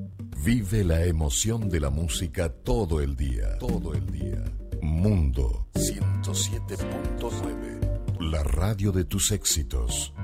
Vive la emoción de la música todo el día. Todo el día. Mundo 107.9. La radio de tus éxitos.